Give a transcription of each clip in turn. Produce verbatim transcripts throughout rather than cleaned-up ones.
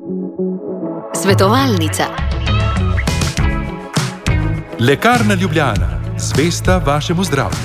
Svetovalnica. Lekarna Ljubljana, zvesta vašemu zdravju.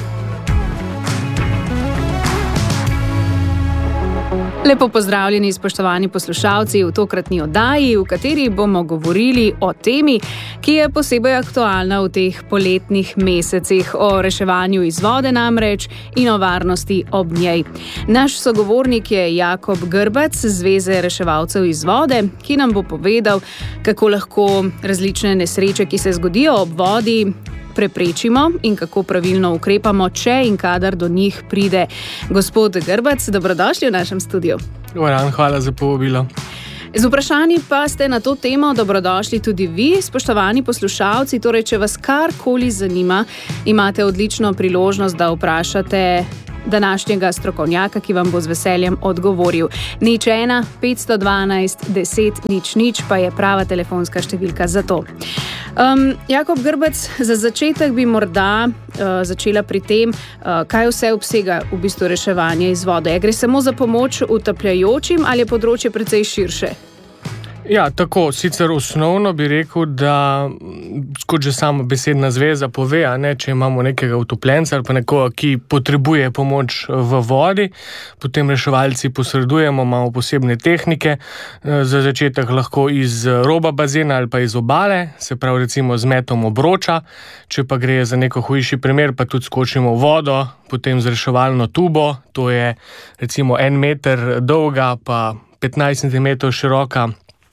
Lepo pozdravljeni, spoštovani poslušalci, v tokratni oddaji, v kateri bomo govorili o temi, ki je posebej aktualna v teh poletnih mesecih, o reševanju iz vode namreč in o varnosti ob njej. Naš sogovornik je Jakob Grbac z Zveze reševalcev iz vode, ki nam bo povedal, kako lahko različne nesreče, ki se zgodijo ob vodi, preprečimo in kako pravilno ukrepamo, če in kadar do njih pride. Gospod Grbac, dobrodošli v našem studiu. Dobar, hvala za povabilo. Z vprašanji pa ste na to temo dobrodošli tudi vi, spoštovani poslušalci. Torej, če vas karkoli zanima, imate odlično priložnost, da vprašate današnjega strokovnjaka, ki vam bo z veseljem odgovoril. Nič ena, petsto dvanajst, deset, nič nič pa je prava telefonska številka za to. Um, Jakob Grbac, za začetek bi morda uh, začela pri tem, uh, kaj vse obsega v bistvu reševanje iz vode. Gre samo za pomoč utapljajočim ali je področje precej širše? Ja, tako, sicer osnovno bi rekel, da kot že sama besedna zveza pove, a ne, če imamo nekega utopljenca ali pa nekoga, ki potrebuje pomoč v vodi, potem reševalci posredujemo, imamo posebne tehnike, za začetek lahko iz roba bazena ali pa iz obale, se pravi recimo z metom obroča, če pa gre za neko hujši primer, pa tudi skočimo v vodo, potem z reševalno tubo, to je recimo en meter dolga pa petnajst centimetrov široka,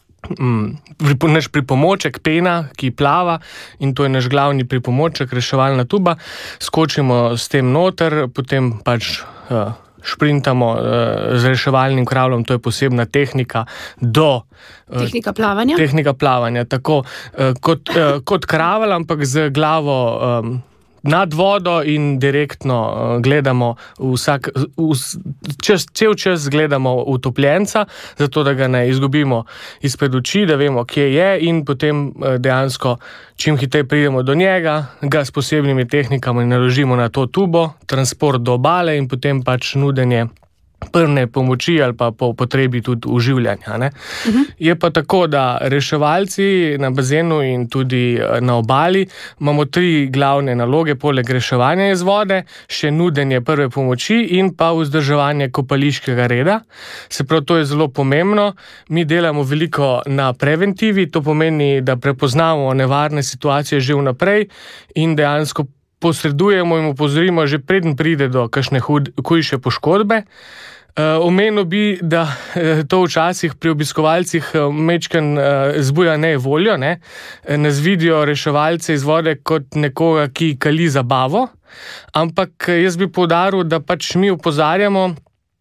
naš pripomoček, pena, ki plava, in to je naš glavni pripomoček, reševalna tuba. Skočimo s tem noter, potem pač uh, šprintamo uh, z reševalnim kravlom, to je posebna tehnika do... Uh, tehnika plavanja? Tehnika plavanja, tako uh, kot, uh, kot kravl, ampak z glavo... Um, nad vodo in direktno uh, gledamo vsak, v, čas, cel čas gledamo utopljenca, zato da ga ne izgubimo izpred oči, da vemo, kje je, in potem uh, dejansko čim hitreje pridemo do njega, ga s posebnimi tehnikami naložimo na to tubo, transport do obale in potem pač nudenje prvne pomoči ali pa po potrebi tudi uživljanja. Ne? Uh-huh. Je pa tako, da reševalci na bazenu in tudi na obali imamo tri glavne naloge, poleg reševanja iz vode, še nudenje prve pomoči in pa vzdrževanje kopališkega reda. Se pravi, to je zelo pomembno. Mi delamo veliko na preventivi, to pomeni, da prepoznamo nevarne situacije že vnaprej in dejansko posredujemo in opozorimo že preden pride do kakšne hud, hujše poškodbe. Uh, omenil bi, da uh, to včasih pri obiskovalcih uh, mečken uh, zbuja nevoljo, ne? Nas vidijo reševalce iz vode kot nekoga, ki kali zabavo, ampak jaz bi poudaril, da pač mi opozarjamo,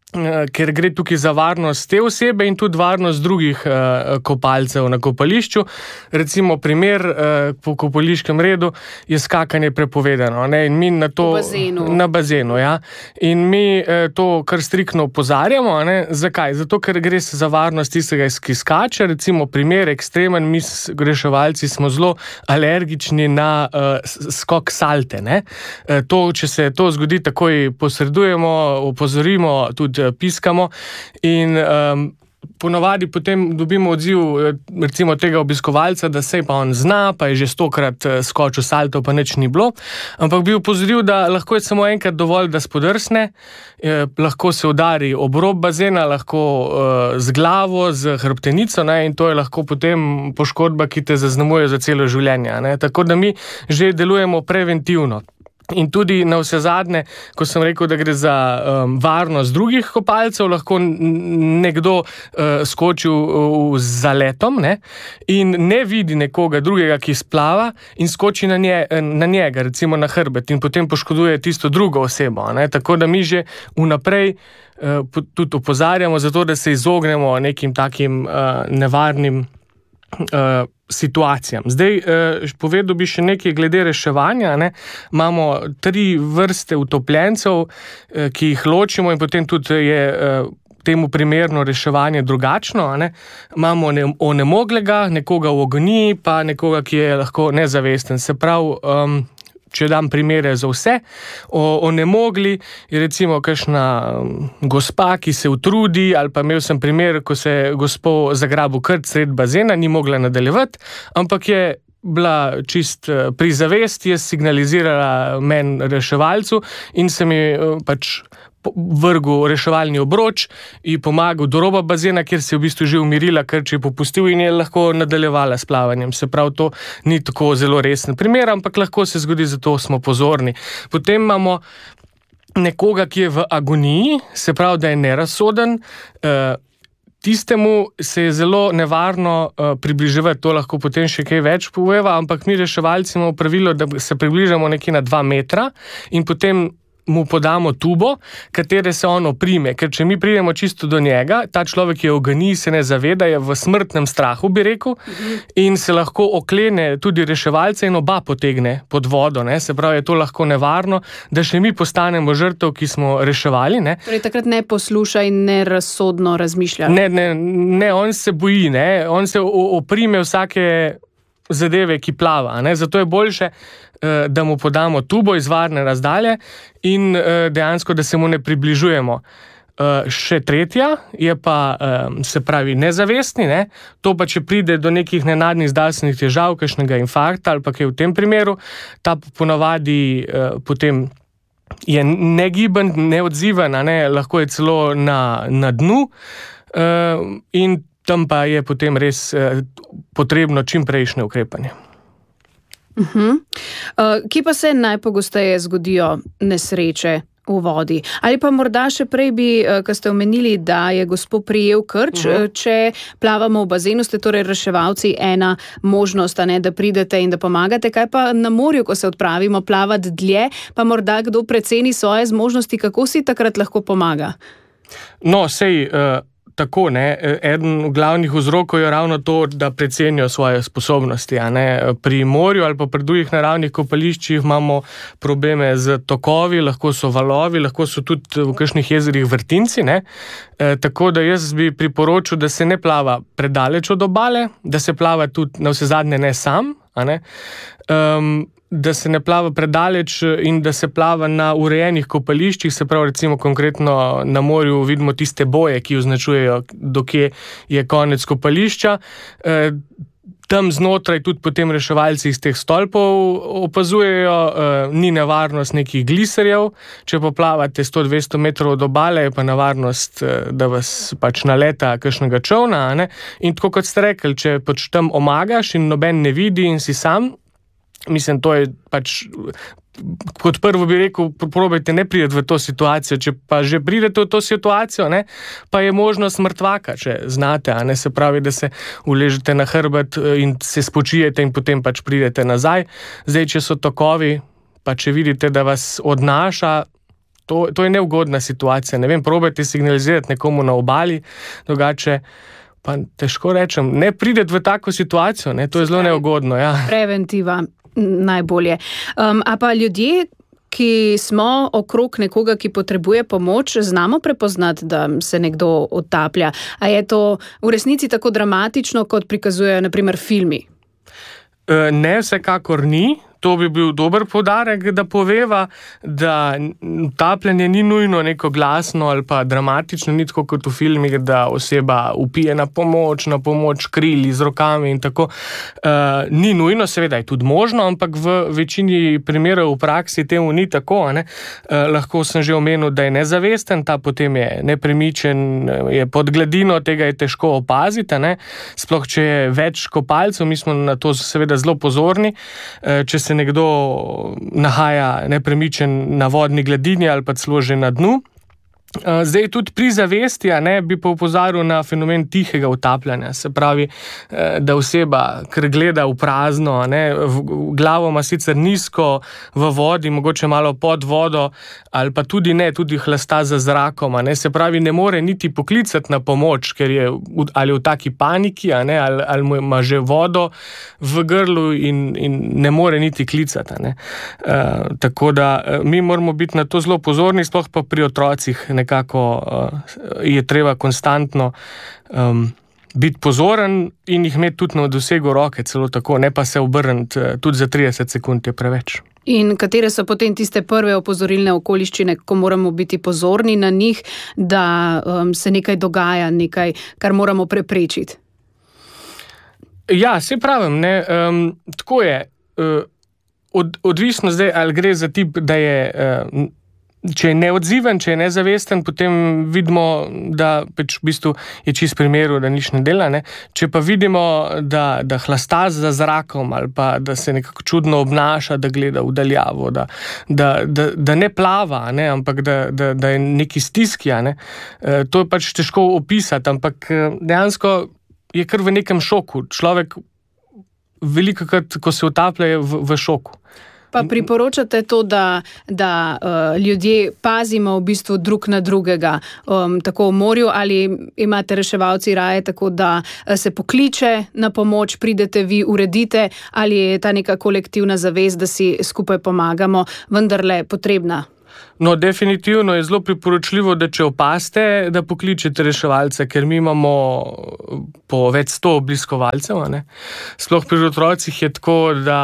ker gre tukaj za varnost te osebe in tudi varnost drugih uh, kopalcev na kopališču. Recimo primer uh, po kopališkem redu je skakanje prepovedano, ne? In mi na to bazenu. na bazenu, ja. In mi uh, to kar striktno opozarjamo, ne? Zakaj? Zato, ker gre za varnost tistega, ki skače. Recimo primer ekstremen, mi reševalci smo zelo alergični na uh, skok salte, ne? Uh, to, če se to zgodi, takoj posredujemo, opozorimo, tudi piskamo in um, ponavadi potem dobimo odziv recimo tega obiskovalca, da sej pa on zna, pa je že stokrat skočil salto, pa nič ni bilo, ampak bi opozoril, da lahko je samo enkrat dovolj, da spodrsne, eh, lahko se udari ob rob bazena, lahko eh, z glavo, z hrbtenico, ne, in to je lahko potem poškodba, ki te zaznamuje za celo življenje, ne. Tako da mi že delujemo preventivno. In tudi na vse zadnje, ko sem rekel, da gre za um, varnost drugih kopalcev, lahko nekdo uh, skoči v zaletom, ne, in ne vidi nekoga drugega, ki splava in skoči na, nje, na njega, recimo na hrbet, in potem poškoduje tisto drugo osebo. Ne. Tako da mi že vnaprej uh, tudi opozarjamo za to, da se izognemo nekim takim uh, nevarnim uh, situacijam. Zdaj, eh, povedal bi še nekaj glede reševanja. Ne? Imamo tri vrste utopljencev, eh, ki jih ločimo in potem tudi je eh, temu primerno reševanje drugačno. Ne? Imamo ne, onemoglega, nekoga v agoniji, pa nekoga, ki je lahko nezavesten. Se pravi, um, če dam primere za vse, onemogli, je recimo kakšna gospa, ki se utrudi, ali pa imel sem primer, ko se gospo zagrabil krt sred bazena, ni mogla nadaljevati, ampak je bila čist pri zavesti, je signalizirala men reševalcu in se mi pač vrgel reševalni obroč in pomagal do roba bazena, kjer se je v bistvu že umirila, ker če je popustil in je lahko nadaljevala s plavanjem. Se pravi, to ni tako zelo resen primer, ampak lahko se zgodi, zato smo pozorni. Potem imamo nekoga, ki je v agoniji, se pravi, da je nerazsoden, tistemu se je zelo nevarno približevati, to lahko potem še kaj več poveva, ampak mi reševalci imamo pravilo, da se približamo nekje na dva metra in potem mu podamo tubo, katere se on oprime, ker če mi pridemo čisto do njega, ta človek je v agoniji, se ne zaveda, je v smrtnem strahu, bi rekel, in se lahko oklene tudi reševalce in oba potegne pod vodo, ne? Se pravi, je to lahko nevarno, da še mi postanemo žrtev, ki smo reševali. Ne? Torej, takrat ne posluša in ne razsodno razmišlja. Ne, ne, ne, on se boji, ne? On se oprime vsake zadeve, ki plava, ne? Zato je boljše, da mu podamo tubo iz varne razdalje in dejansko, da se mu ne približujemo. Še tretja je pa, se pravi, nezavestni, ne? To pa, če pride do nekih nenadnih zdravstvenih težav, kakšnega infarkta ali pa kaj v tem primeru, ta ponavadi potem je negiben, neodziven, ne? Lahko je celo na, na dnu in tam pa je potem res potrebno čim prejšnje ukrepanje. Uh-huh. Uh, kje pa se najpogosteje zgodijo nesreče v vodi? Ali pa morda še prej bi, ko ste omenili, da je gospod prijel krč, uh-huh. če plavamo v bazenu, ste torej reševalci ena možnost, ne, da pridete in da pomagate. Kaj pa na morju, ko se odpravimo plavati dlje, pa morda kdo preceni svoje zmožnosti, kako si takrat lahko pomaga? No, sej... Uh... Tako, ne, eden glavnih vzrokov je ravno to, da precenijo svoje sposobnosti. A ne. Pri morju ali pa pri drugih naravnih kopališčih imamo probleme z tokovi, lahko so valovi, lahko so tudi v kakšnih jezerih vrtinci. Ne. E, tako da jaz bi priporočil, da se ne plava predaleč od obale, da se plava tudi na vse zadnje ne sam, a ne. Um, da se ne plava predaleč in da se plava na urejenih kopališčih, se pravi recimo konkretno na morju vidimo tiste boje, ki označujejo, dokje je konec kopališča. E, tam znotraj tudi potem reševalci iz teh stolpov opazujejo, e, ni nevarnost nekih gliserjev, če pa plavate sto do dvesto metrov od obale, je pa nevarnost, da vas pač naleta kakšnega čovna, ne? In tako kot ste rekli, če pač tam omagaš in noben ne vidi in si sam, mislim, to je pač, kot prvo bi rekel, probajte ne prideti v to situacijo, če pa že pridete v to situacijo, ne, pa je možnost mrtvaka, če znate, a ne, se pravi, da se uležete na hrbet in se spočijete in potem pač pridete nazaj. Zdaj, če so tokovi, pa če vidite, da vas odnaša, to, to je neugodna situacija, ne vem, probajte signalizirati nekomu na obali, drugače pa težko rečem, ne prideti v tako situacijo, ne, to je zelo neugodno, ja. Preventiva. Najbolje. Um, a pa ljudje, ki smo okrog nekoga, ki potrebuje pomoč, znamo prepoznati, da se nekdo odtaplja. A je to v resnici tako dramatično, kot prikazujejo na primer filmi? E, ne, vsekakor ni. To bi bil dober poudarek, da poveva, da utapljanje ni nujno neko glasno ali pa dramatično, ni tako kot v filmih, da oseba vpije na pomoč, na pomoč krili z rokami in tako. Uh, ni nujno, seveda je tudi možno, ampak v večini primerov v praksi temu ni tako. Ne? Uh, lahko sem že omenil, da je nezavesten, ta potem je nepremičen, je pod gladino, tega je težko opaziti. Ne? Sploh, če je več kopalcev, mi smo na to seveda zelo pozorni, uh, če se nekdo nahaja nepremičen na vodni gladini ali pa celo že na dnu. Zdaj tudi pri zavesti, a ne, bi pa opozarjal na fenomen tihega utapljanja, se pravi, da oseba, ker gleda v prazno, a ne, glavo ima sicer nizko v vodi, mogoče malo pod vodo, ali pa tudi ne, tudi hlasta za zrakom, a ne, se pravi, ne more niti poklicati na pomoč, ker je ali v taki paniki, a ne, ali, ali ima že vodo v grlu in, in ne more niti klicati, a ne. Uh, tako da mi moramo biti na to zelo pozorni, sploh pa pri otrocih, nekako uh, je treba konstantno um, biti pozoren in jih imeti tudi na dosegu roke, celo tako, ne pa se obrniti, uh, tudi za trideset sekund je preveč. In katere so potem tiste prve opozorilne okoliščine, ko moramo biti pozorni na njih, da um, se nekaj dogaja, nekaj, kar moramo preprečiti? Ja, se pravim, ne, um, tako je. Uh, od, odvisno zdaj, ali gre za tip, da je, uh, če je neodziven, če je nezavesten, potem vidimo, da pač v bistvu je čist primeru, da nič ne dela. Ne. Če pa vidimo, da, da hlasta za zrakom ali pa da se nekako čudno obnaša, da gleda v daljavo, da, da, da, da ne plava, ne, ampak da, da, da je neki stiski, ne. Uh, to je pač težko opisati, ampak uh, dejansko je kar v nekem šoku. Človek veliko krat, ko se utaplja, je v, v šoku. Pa priporočate to, da, da uh, ljudje pazimo v bistvu drug na drugega, um, tako v morju, ali imate reševalci raje tako, da se pokliče na pomoč, pridete vi, uredite, ali je ta neka kolektivna zavest, da si skupaj pomagamo, vendarle potrebna? No, definitivno je zelo priporočljivo, da če opaste, da pokličete reševalce, ker mi imamo po več sto obiskovalcev, ne. Sploh pri otrocih je tako, da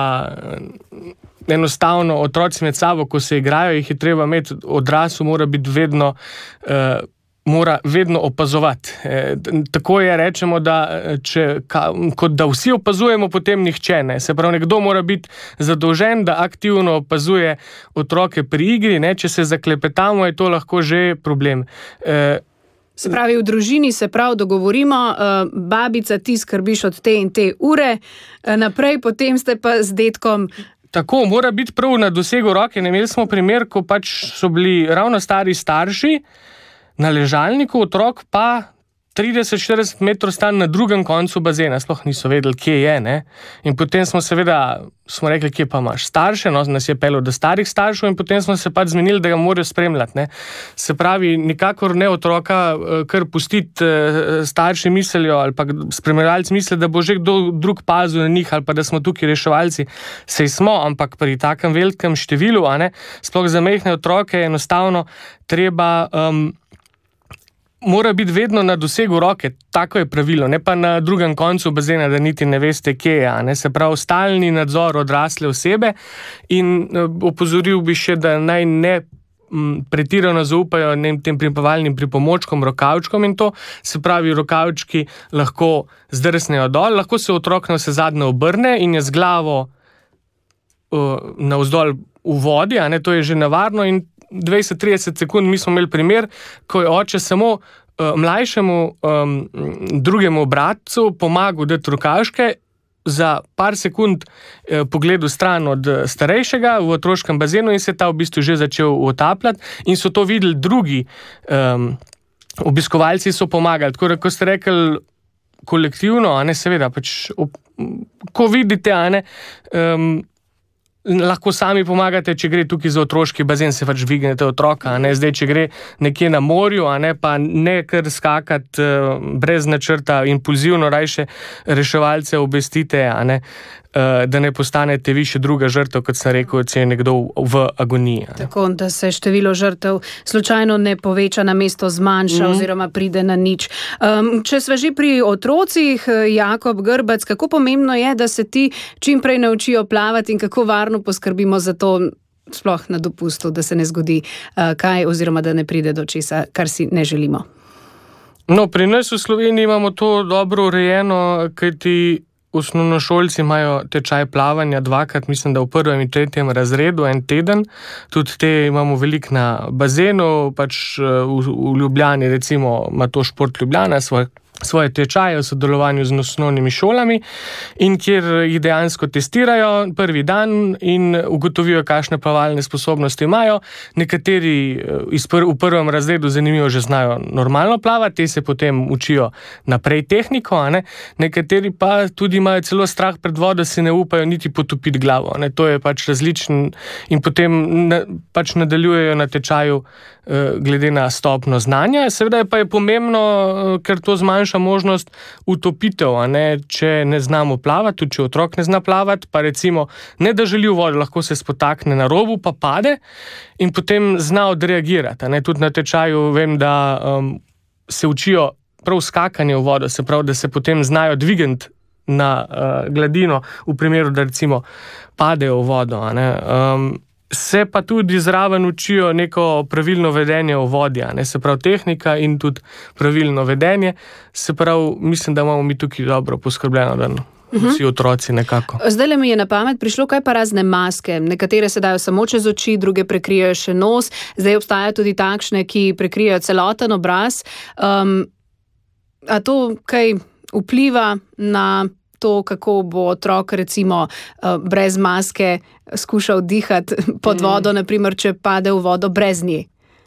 enostavno otroci med sabo, ko se igrajo, jih je treba imeti, odrasel mora biti vedno, uh, mora vedno opazovati. E, tako je, rečemo, da če, ka, kot da vsi opazujemo, potem nihče ne. Se pravi, nekdo mora biti zadolžen, da aktivno opazuje otroke pri igri, ne. Če se zaklepetamo, je to lahko že problem. E, Se pravi, v družini se prav dogovorimo, uh, babica, ti skrbiš od te in te ure, uh, naprej potem ste pa z detkom. Tako, mora biti prav na dosegu roke. Ne, imeli smo primer, ko pač so bili ravno stari starši na ležalniku, otrok pa trideset štirideset metrov stan na drugem koncu bazena, sploh niso vedeli, kje je, ne. In potem smo seveda, smo rekli, kje pa imaš starše, no, nas je pelil do starih staršev in potem smo se pač zmenili, da ga morajo spremljati, ne. Se pravi, nikakor ne otroka kar pustiti, starši mislijo ali pa spremljalci mislijo, da bo že kdo drug pazil na njih ali pa da smo tukaj reševalci. Sej smo, ampak pri takem velikem številu, a ne, sploh za majhne otroke je enostavno treba um, mora biti vedno na dosegu roke, tako je pravilo, ne pa na drugem koncu bazena, da niti ne veste, kje je, ne. Se pravi, stalni nadzor odrasle osebe in opozoril bi še, da naj ne m, pretirano zaupajo ne, tem pripovalnim pripomočkom, rokavčkom in to, se pravi, rokavčki lahko zdrsnejo dol, lahko se otrok na vse zadnje obrne in je z glavo uh, navzdol v vodi, a ne, to je že nevarno in dvajset trideset sekund, mi smo imeli primer, ko je oče samo uh, mlajšemu um, drugemu bratcu pomagal dati rokavčke, za par sekund uh, pogledal stran od starejšega v otroškem bazenu in se ta v bistvu že začel utapljati in so to videli drugi um, obiskovalci, so pomagali. Tako da, ko ste rekli kolektivno, a ne, seveda, pač, ob, ko vidite, a ne, um, lahko sami pomagate, če gre tukaj za otroški bazen, se pač dvignete otroka, a ne, zdaj, če gre nekje na morju, a ne, pa ne kar skakati uh, brez načrta, impulzivno rajše reševalce obvestite, a ne, uh, da ne postanete vi še druga žrtev, kot sem rekel, če je nekdo v, v agoniji. Tako, da se število žrtev slučajno ne poveča, namesto zmanjša mm. oziroma pride na nič. Um, če sva že pri otrocih, Jakob Grbac, kako pomembno je, da se ti čim prej naučijo plavati in kako varno poskrbimo za to, sploh na dopustu, da se ne zgodi uh, kaj oziroma da ne pride do česa, kar si ne želimo. No, pri nas v Sloveniji imamo to dobro urejeno, kajti osnovnošolci imajo tečaj plavanja dvakrat, mislim, da v prvem in tretjem razredu en teden. Tudi te imamo veliko na bazenu, pač v, v Ljubljani, recimo, ima to Šport Ljubljana svoj svoje tečaje v sodelovanju z osnovnimi šolami in kjer jih dejansko testirajo prvi dan in ugotovijo, kakšne plavalne sposobnosti imajo. Nekateri iz pr- v prvem razredu zanimivo že znajo normalno plavati, te se potem učijo naprej tehniko, a ne. Nekateri pa tudi imajo celo strah pred vodo, se ne upajo niti potopiti glavo, ne. To je pač različen in potem na, pač nadaljujejo na tečaju eh, glede na stopno znanja. Seveda pa je pomembno, eh, ker to zmanjša možnost utopitev, a ne, če ne znamo plavati, tudi če otrok ne zna plavati, pa recimo ne da želi v vodo, lahko se spotakne na robu, pa pade in potem zna odreagirati, a ne. Tudi na tečaju vem, da um, se učijo prav skakanje v vodo, se pravi, da se potem znajo dvigniti na uh, gladino, v primeru, da recimo padejo v vodo. A ne. Um, se pa tudi zraven učijo neko pravilno vedenje v vodi, a ne, se pravi tehnika in tudi pravilno vedenje, se pravi, mislim, da imamo mi tukaj dobro poskrbljeno, da vsi otroci nekako. Zdaj le mi je na pamet prišlo, kaj pa razne maske, nekatere se dajo samo čez oči, druge prekrijejo še nos, zdaj obstajajo tudi takšne, ki prekrijejo celoten obraz. Um, a to kaj vpliva na to, kako bo otrok recimo brez maske skušal dihati pod vodo, mm. naprimer, če pade v vodo brez nje?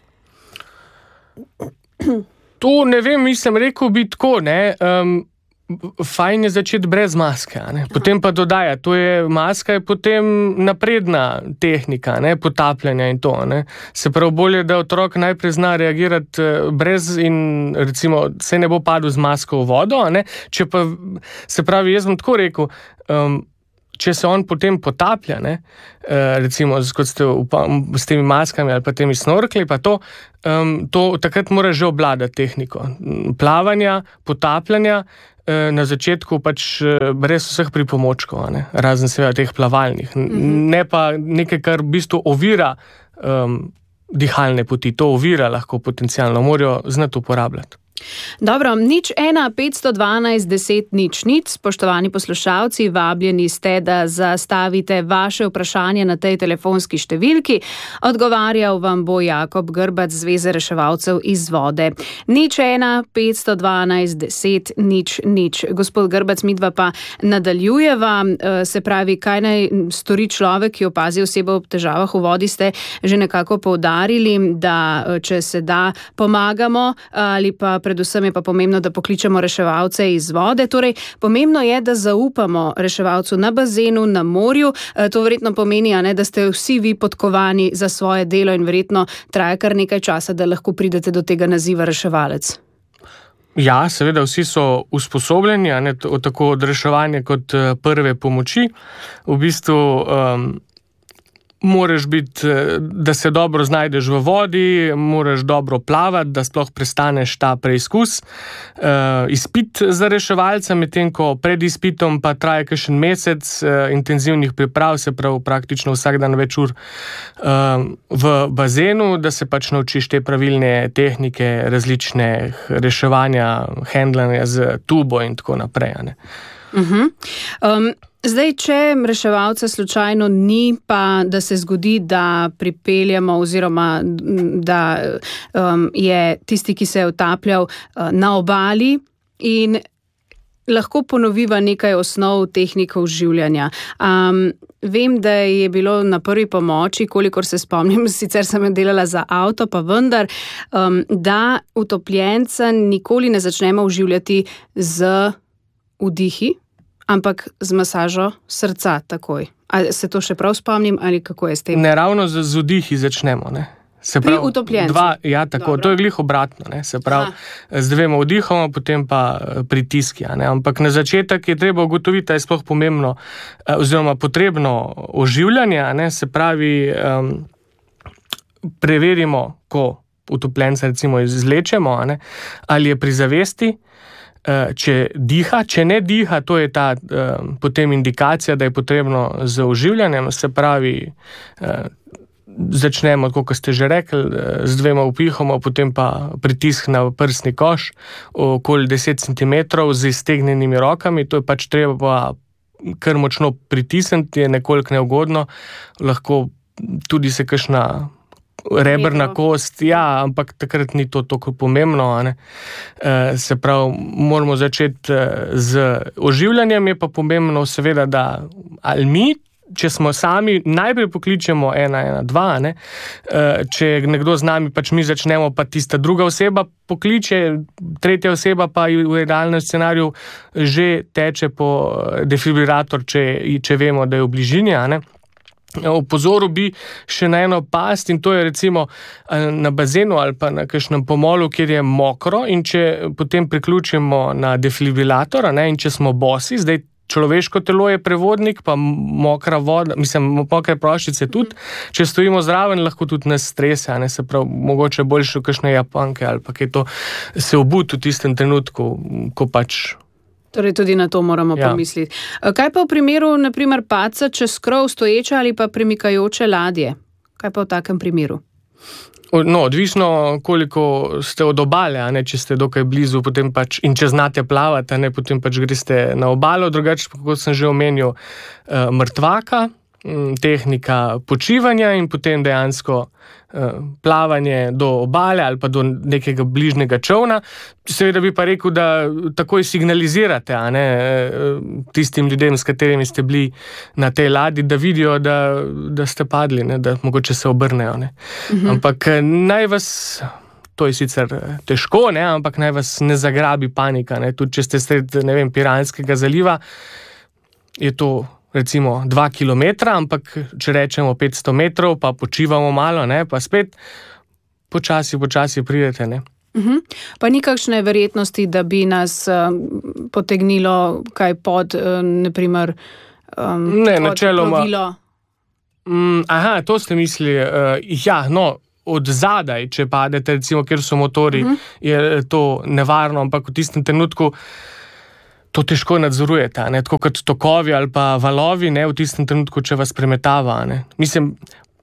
To ne vem, mislim, rekel bi tako, ne. Um, fajn je začeti brez maske, ne. Potem pa dodaja, to je, maska je potem napredna tehnika, ne, potapljanja in to, ne. Se pravi, bolje, da otrok najprej zna reagirati brez in recimo se ne bo padel z masko v vodo, ne. Če pa, se pravi, jaz bom tako rekel, um, če se on potem potaplja, ne, recimo kot ste s temi maskami ali pa temi snorkli, pa to, um, to takrat mora že obvladati tehniko plavanja, potapljanja, na začetku pač brez vseh pripomočkov, ne, razen seveda teh plavalnih. Mm-hmm. Ne pa nekaj, kar v bistvu ovira um, dihalne poti, to ovira lahko potencialno, morajo znati uporabljati. Dobro, nič ena, petsto dvanajst, deset, nič, nič. Spoštovani poslušalci, vabljeni ste, da zastavite vaše vprašanje na tej telefonski številki. Odgovarjal vam bo Jakob Grbac, Zveze reševalcev iz vode. Nič ena, petsto dvanajst, deset, nič, nič. Gospod Grbac, midva pa nadaljujeva, se pravi, kaj naj stori človek, ki opazi osebo ob težavah v vodi, ste že nekako poudarili, da če se da, pomagamo ali pa predvsem je pa pomembno, da pokličemo reševalce iz vode. Torej, pomembno je, da zaupamo reševalcu na bazenu, na morju. To verjetno pomeni, a ne, da ste vsi vi podkovani za svoje delo in verjetno traja kar nekaj časa, da lahko pridete do tega naziva reševalec. Ja, seveda vsi so usposobljeni, a ne, tako od reševanja kot prve pomoči. V bistvu um, moraš biti, da se dobro znajdeš v vodi, moraš dobro plavati, da sploh prestaneš ta preizkus. Uh, izpit za reševalca, medtem ko pred izpitom pa traja kakšen mesec uh, intenzivnih priprav, se pravi praktično vsak dan več ur uh, v bazenu, da se pač naučiš te pravilne tehnike različne reševanja, hendlanja z tubo in tako naprej. Ne? Uh-huh. Um, Zdaj, če reševalca slučajno ni, pa da se zgodi, da pripeljamo oziroma da um, je tisti, ki se je utapljal uh, na obali in lahko ponoviva nekaj osnov tehnikov življenja. Um, vem, da je bilo na prvi pomoči, kolikor se spomnim, sicer sem delala za avto, pa vendar, um, da utopljenca nikoli ne začnemo oživljati z vdihi, ampak z masažo srca takoj. Ali se to še prav spomnim, ali kako je s tem? Ne, ravno z, z vdihi začnemo, ne. Se pravi, pri utopljencu? Dva, ja, tako, dobro. To je glih obratno, ne. Se pravi, Aha. z dvema vdihoma, potem pa pritiski, ne. Ampak na začetek je treba ugotoviti, da je sploh pomembno, oziroma potrebno oživljanje, ne. Se pravi, um, preverimo, ko utopljenca recimo izlečemo, ne, ali je pri zavesti, če diha, če ne diha, to je ta uh, potem indikacija, da je potrebno z oživljanjem, se pravi, uh, začnemo, kot ste že rekli, z dvema vpihoma, potem pa pritisk na prsni koš, okoli deset centimetrov z iztegnjenimi rokami, to je pač treba kar močno pritisniti, je nekoliko neugodno, lahko tudi se kakšna rebrna kost, ja, ampak takrat ni to toliko pomembno, a ne. E, se pravi, moramo začeti z oživljanjem, je pa pomembno seveda, da ali mi, če smo sami, najprej pokličemo ena, ena, dva, ne. E, če nekdo z nami, pač mi začnemo, pa tista druga oseba pokliče, tretja oseba pa v idealnem scenariju že teče po defibrilator, če, če vemo, da je v bližini, a ne. Opozoril bi še na eno past in to je recimo na bazenu ali pa na kakšnem pomolu, kjer je mokro in če potem priključimo na defibrilator, ne, in če smo bosi, zdaj človeško telo je prevodnik, pa mokra voda, mislim, mokre ploščice tudi, če stojimo zraven, lahko tudi nas strese, ne, se pravi, mogoče boljše kakšne japanke ali pa kaj to se obuti v tistem trenutku, ko pač Torej tudi na to moramo ja. pomisliti. Kaj pa v primeru, naprimer, padca čez krov stoječe ali pa premikajoče ladje? Kaj pa v takem primeru? No, odvisno, koliko ste od obale, a ne, če ste dokaj blizu, potem pač, in če znate plavati, a ne, potem pač greste na obalo, drugače, kot sem že omenil, mrtvaka, tehnika počivanja in potem dejansko plavanje do obale ali pa do nekega bližnjega čovna. Seveda bi pa rekel, da takoj signalizirate, a ne, tistim ljudem, s katerimi ste bili na tej ladji, da vidijo, da, da ste padli, ne, da mogoče se obrnejo. Ne. Mhm. Ampak naj vas, to je sicer težko, ne, ampak naj vas ne zagrabi panika. Ne. Tudi če ste sred, ne vem, Piranskega zaliva, je to recimo dva kilometra, ampak če rečemo petsto metrov, pa počivamo malo, ne, pa spet počasi, počasi pridete, ne. Uh-huh. Pa ni kakšne verjetnosti, da bi nas uh, potegnilo kaj pod, uh, naprimer, um, ne, pod načeloma, plovilo? Mm, aha, to ste mislili. Uh, ja, no, od zadaj, če padete, recimo, kjer so motori, uh-huh. je to nevarno, ampak v tistem trenutku to težko nadzorujete, ne? Tako kot tokovi ali pa valovi, ne? V tistem trenutku, če vas premetava. Ne? Mislim,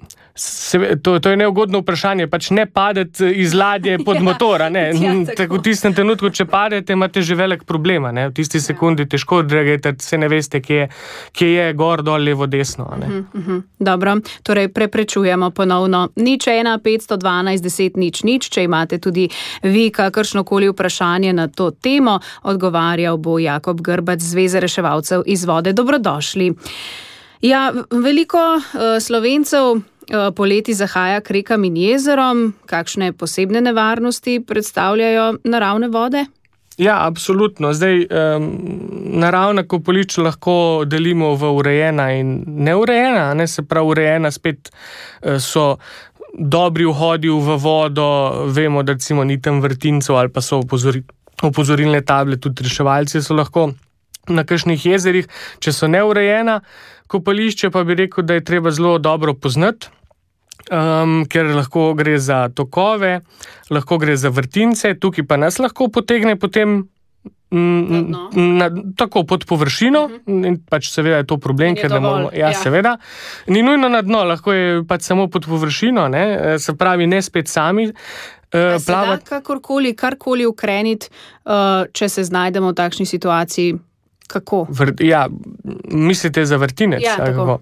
se, to, to je neugodno vprašanje, pač ne padeti iz ladje pod motora. Ne? Ja, tako. Tako v tistem trenutku, če padete, imate že velik problem. Ne? V tisti sekundi težko odreagirate, se ne veste, kje, kje je gor, dol, levo, desno. Ne? Uh-huh, uh-huh. Dobro, torej preprečujemo ponovno. Nič ena, petsto dvanajst, deset, nič, nič. Če imate tudi vi kakršnokoli vprašanje na to temo, odgovarjal bo Jakob Grbac, Zveze reševalcev iz vode. Dobrodošli. Ja, veliko uh, Slovencev poleti zahaja k rekam in jezerom. Kakšne posebne nevarnosti predstavljajo naravne vode? Ja, absolutno. Zdaj, um, naravna kopališča lahko delimo v urejena in neurejena. Ne? Se pravi, urejena spet uh, so dobri vhodi v vodo, vemo, da recimo ni tam vrtincev ali pa so opozori, opozorilne table, tudi reševalci so lahko na kakšnih jezerih. Če so neurejena kopališče, pa bi rekel, da je treba zelo dobro poznati. Um, ker lahko gre za tokove, lahko gre za vrtince, tukaj pa nas lahko potegne potem m, na, tako pod površino, uh-huh. in pač seveda je to problem, ker ne moramo, ja, ja, seveda, ni nujno na dno, lahko je pač samo pod površino, ne, se pravi, ne spet sami. Uh, se da kakorkoli, karkoli ukreniti, uh, če se znajdemo v takšni situaciji, kako? Vr, ja, mislite za vrtinec? Ja, tako.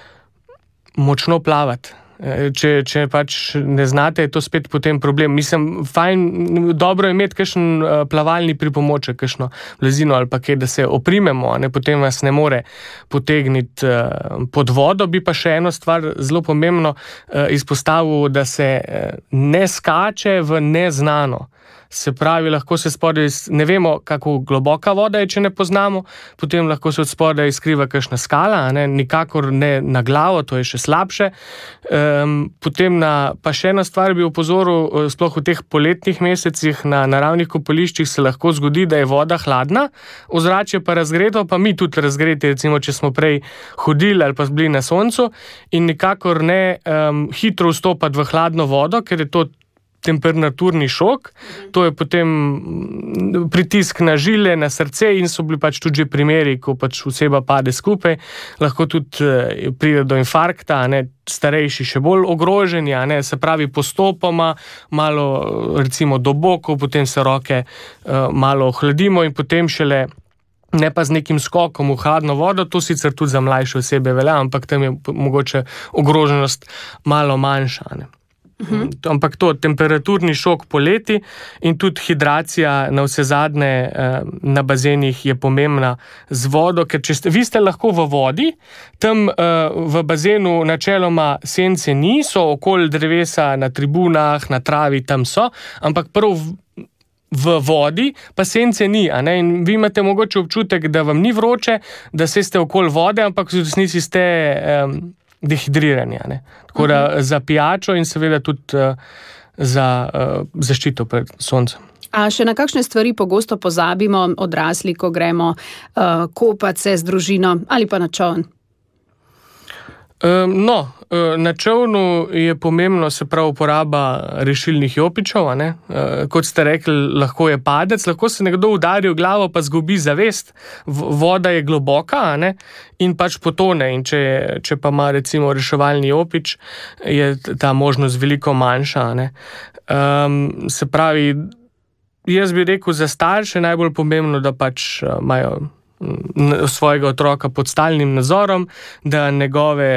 Močno plavati. Če, če pač ne znate, je to spet potem problem. Mislim, fajn, dobro je imeti kakšen plavalni pripomoček, kakšno blazino ali pa kaj, da se oprimemo, ne, potem vas ne more potegniti pod vodo. Bi pa še eno stvar zelo pomembno izpostavil, da se ne skače v neznano. Se pravi, lahko se spodaj, ne vemo, kako globoka voda je, če ne poznamo, potem lahko se od spodaj izkriva kakšna skala, ne, nikakor ne na glavo, to je še slabše. Um, potem na, pa še ena stvar bi opozoril, sploh v teh poletnih mesecih na naravnih kopališčih se lahko zgodi, da je voda hladna, ozračje pa razgreto, pa mi tudi razgreti, recimo, če smo prej hodili ali pa bili na soncu, in nikakor ne um, hitro vstopati v hladno vodo, ker je to temperaturni šok, to je potem pritisk na žile, na srce in so bili pač tudi že primeri, ko pač oseba pade skupaj, lahko tudi eh, pride do infarkta, ne, starejši še bolj ogroženi, ne, se pravi postopoma, malo recimo do bokov, potem se roke eh, malo ohladimo in potem šele ne pa z nekim skokom v hladno vodo, to sicer tudi za mlajše osebe velja, ampak tam je mogoče ogroženost malo manjša, ne. Uh-huh. Ampak to, temperaturni šok poleti in tudi hidracija na vse zadnje eh, na bazenih je pomembna z vodo, ker če ste, vi ste lahko v vodi, tam eh, v bazenu načeloma sence ni, so okoli drevesa na tribunah, na travi, tam so, ampak prav v, v vodi pa sence ni, a ne? In vi imate mogoče občutek, da vam ni vroče, da se ste okoli vode, ampak v resnici ste eh, dehidriranja, ne. Tako da uh-huh. za pijačo in seveda tudi uh, za uh, zaščito pred soncem. A še na kakšne stvari pogosto pozabimo odrasli, ko gremo uh, kopat se z družino ali pa na čoln? No, na čolnu je pomembno se prav uporaba rešilnih jopičev, ne? Kot ste rekli, lahko je padec, lahko se nekdo udari v glavo, pa zgubi zavest, voda je globoka, ne? In pač potone, in če, če pa ima recimo reševalni jopič, je ta možnost veliko manjša, ne? Um, se pravi, jaz bi rekel, za starše najbolj pomembno, da pač imajo svojega otroka pod stalnim nadzorom, da njegove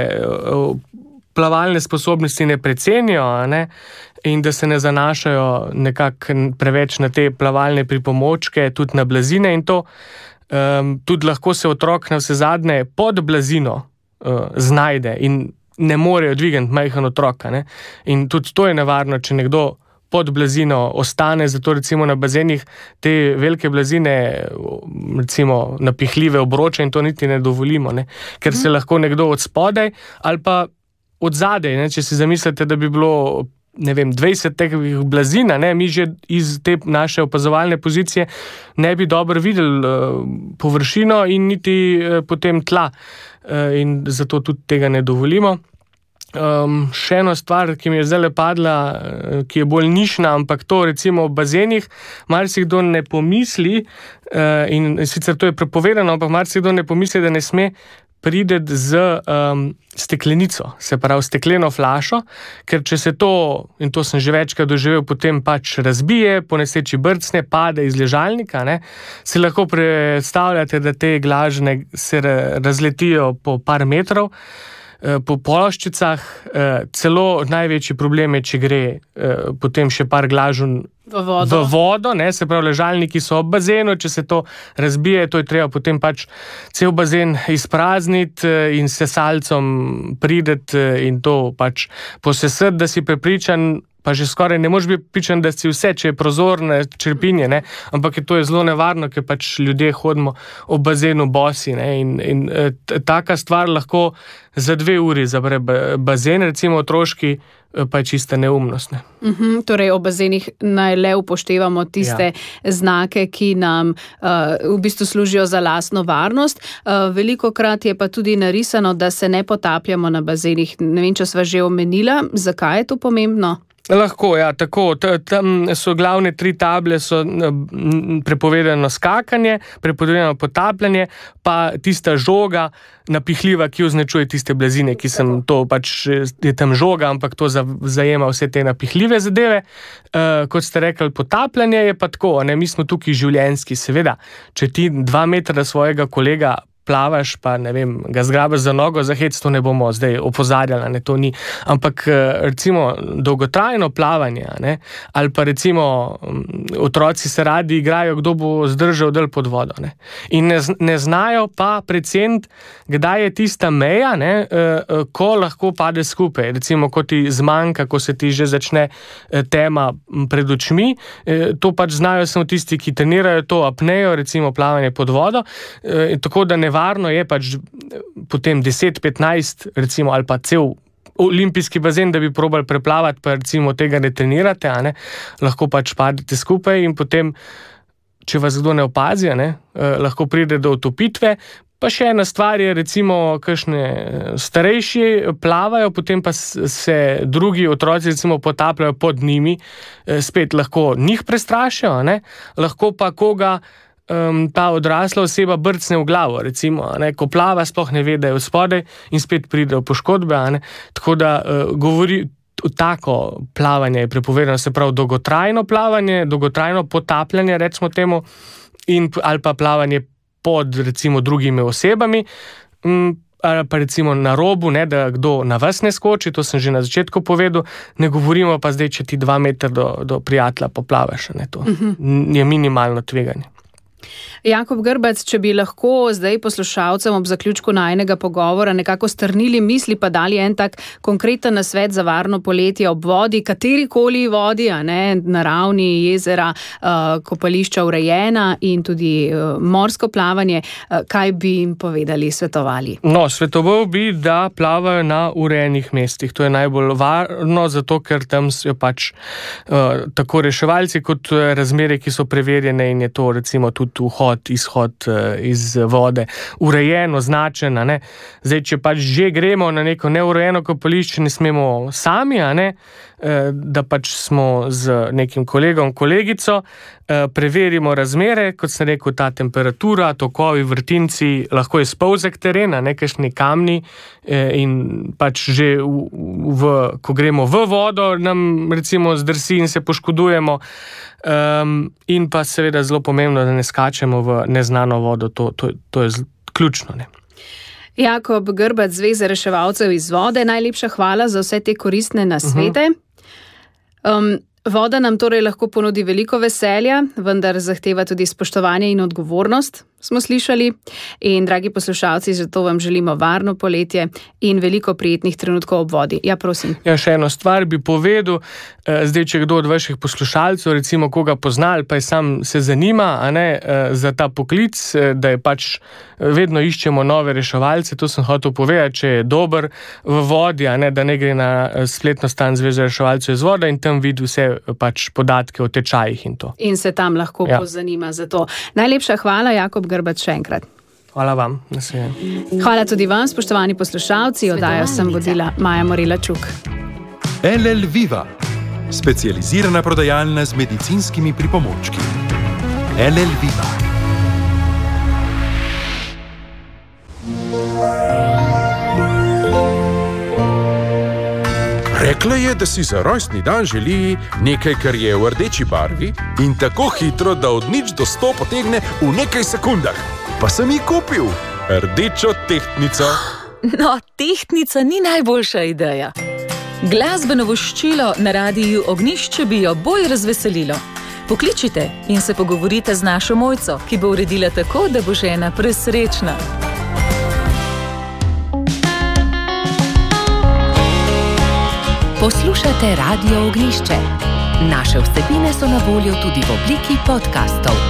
plavalne sposobnosti ne precenijo, ne? In da se ne zanašajo nekako preveč na te plavalne pripomočke, tudi na blazine in to. Um, tudi lahko se otrok na vse zadnje pod blazino uh, znajde in ne morejo dvigati majhen otroka. Ne? In tudi to je nevarno, če nekdo pod blazino ostane, zato recimo na bazenih te velike blazine, recimo napihljive obroče in to niti ne dovolimo, ne? Ker se lahko nekdo od spodaj ali pa od zadaj, ne? Če si zamislite, da bi bilo ne vem, dvajset teh blazina, ne? Mi že iz te naše opazovalne pozicije ne bi dobro videli uh, površino in niti uh, potem tla uh, in zato tudi tega ne dovolimo. Um, še eno stvar, ki mi je zdaj padla, ki je bolj nišna, ampak to recimo v bazenih marsikdo ne pomisli uh, in sicer to je prepovedano, ampak marsikdo ne pomisli, da ne sme prideti z um, steklenico, se pravi stekleno flašo, ker če se to, in to sem že večkrat doživel, potem pač razbije, po nesreči brcne, pade iz ležalnika, ne, si lahko predstavljate, da te glažne se razletijo po par metrov, po ploščicah, celo največji problem je, če gre potem še par glažun v vodo, v vodo, ne, se pravi ležalniki so ob bazenu, če se to razbije, to je treba potem pač cel bazen izprazniti in se salcom prideti in to pač posesati, da si prepričan, pa že skoraj ne moreš biti pričan, da si vse, če je prozorne črpinje, ne, ampak je to je zelo nevarno, ker pač ljudje hodimo ob bazenu bosi, ne, in, in t- taka stvar lahko za dve uri zapre bazen, recimo otroški, pa je čista neumnost. Ne. Uhum, torej, o bazenih naj le upoštevamo tiste ja. znake, ki nam uh, v bistvu služijo za lastno varnost. Uh, velikokrat je pa tudi narisano, da se ne potapljamo na bazenih. Ne vem, če sva že omenila, zakaj je to pomembno? Lahko, ja, tako. Tam so glavne tri table, so prepovedano skakanje, prepovedano potapljanje, pa tista žoga napihljiva, ki označuje tiste blazine, ki sem to pač, je tam žoga, ampak to zajema vse te napihljive zadeve. Uh, kot ste rekli, potapljanje je pa tako, ne, mi smo tukaj življenjski, seveda, če ti dva metra svojega kolega plavaš, pa ne vem, ga zgrabiš za nogo, za hec, to ne bomo zdaj opozarjali, ne, to ni. Ampak recimo dolgotrajno plavanje, ne, ali pa recimo otroci se radi igrajo, kdo bo zdržal del pod vodo, ne. In ne, ne znajo pa preceniti, kdaj je tista meja, ne, ko lahko pade skupaj. Recimo, ko ti zmanjka, ko se ti že začne tema pred očmi, to pač znajo samo tisti, ki trenirajo to apnejo, recimo plavanje pod vodo, tako da ne varno je pač potem deset petnajst recimo ali pa cel olimpijski bazen, da bi probali preplavati, pa recimo tega ne trenirate, a ne, lahko pač padete skupaj in potem, če vas kdo ne opazi, ne, eh, lahko pride do utopitve. Pa še ena stvar je, recimo, kakšne starejši plavajo, potem pa se drugi otroci recimo potapljajo pod njimi, eh, spet lahko njih prestrašijo, ne, lahko pa koga Um, ta odrasla oseba brcne v glavo, recimo, ne, ko plava, sploh ne ve, da je od spodaj in spet pride v poškodbe, ne, tako da uh, govori, tako plavanje je prepovedano, se pravi dolgotrajno plavanje, dolgotrajno potapljanje, recimo temu, in, ali pa plavanje pod, recimo, drugimi osebami, um, ali pa recimo na robu, ne, da kdo na vas ne skoči, to sem že na začetku povedal, ne govorimo pa zdaj, če ti dva metra do, do prijatelja poplavaš, ne, to uh-huh. je minimalno tveganje. Jakob Grbac, če bi lahko zdaj poslušalcem ob zaključku najinega pogovora nekako strnili misli, pa dali en tak konkreten nasvet za varno poletje ob vodi, katerikoli vodi, a ne, naravni, jezera, uh, kopališča urejena in tudi uh, morsko plavanje, uh, kaj bi jim povedali, svetovali? No, svetoval bi, da plavajo na urejenih mestih. To je najbolj varno, zato ker tam so pač uh, tako reševalci kot razmere, ki so preverjene in je to recimo tudi tudi vhod, izhod iz vode urejen, označen, a ne. Zdaj, če pač že gremo na neko neurejeno kopališče, ne smemo sami, a ne, da pač smo z nekim kolegom, kolegico, preverimo razmere, kot sem rekel, ta temperatura, tokovi, vrtinci, lahko je spolzek terena, nekakšni kamni in pač že v, v, ko gremo v vodo, nam recimo zdrsi in se poškodujemo. Um, in pa seveda zelo pomembno, da ne skačemo v neznano vodo, to, to, to je ključno, ne. Jakob Grbac, Zveze reševalcev iz vode, najlepša hvala za vse te koristne nasvete. Um, voda nam torej lahko ponudi veliko veselja, vendar zahteva tudi spoštovanje in odgovornost, smo slišali. In dragi poslušalci, zato vam želimo varno poletje in veliko prijetnih trenutkov ob vodi. Ja, prosim. Ja, še eno stvar bi povedal. Zdaj, če kdo od vaših poslušalcev, recimo koga pozna ali pa je sam se zanima, a ne, za ta poklic, da je pač vedno iščemo nove reševalce, to sem hotel povedati, če je dober v vodi, a ne, da ne gre na spletno stran Zveze reševalcev iz vode in tam vidi vse pač podatke o tečajih in to. In se tam lahko ja. pozanima za to. Najlepša hvala, Jakob Grbac, še enkrat. Hvala vam. Hvala tudi vam, spoštovani poslušalci. Oddajo sem vodila Maja Morila-Čuk. L L Viva, specializirana prodajalna z medicinskimi pripomočki. L L Viva. Rekla je, da si za rojstni dan želi nekaj, kar je v rdeči barvi in tako hitro, da od nič do sto potegne v nekaj sekundah. Pa sem ji kupil rdečo tehtnico. No, tehtnica ni najboljša ideja. Glasbeno voščilo na radiju Ognjišče bi jo bolj razveselilo. Pokličite in se pogovorite z našo Mojco, ki bo uredila tako, da bo žena presrečna. Poslušate Radio Ognjišče. Naše vsebine so na voljo tudi v obliki podcastov.